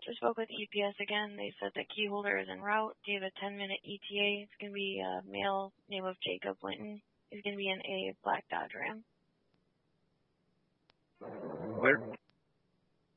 Just spoke with EPS again. They said the key holder is en route. Gave a 10-minute ETA. It's going to be a male, name of Jacob Linton. He's going to be in a black Dodge Ram.